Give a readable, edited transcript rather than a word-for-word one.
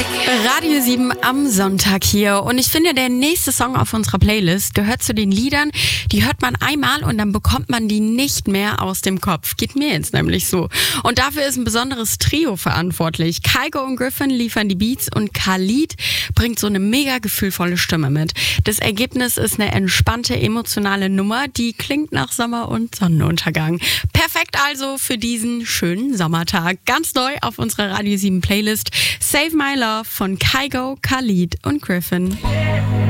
Radio 7 am Sonntag hier und ich finde, der nächste Song auf unserer Playlist gehört zu den Liedern, die hört man einmal und dann bekommt man die nicht mehr aus dem Kopf. Geht mir jetzt nämlich so. Und dafür ist ein besonderes Trio verantwortlich. Kygo und Griffin liefern die Beats und Khalid bringt so eine mega gefühlvolle Stimme mit. Das Ergebnis ist eine entspannte, emotionale Nummer, die klingt nach Sommer und Sonnenuntergang. Perfekt also für diesen schönen Sommertag. Ganz neu auf unserer Radio 7 Playlist Save My Love von Kygo, Khalid und Griffin.